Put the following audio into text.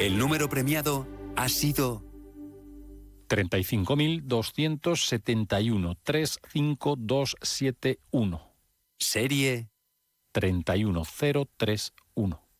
El número premiado ha sido 35.271, 35271. serie 31031.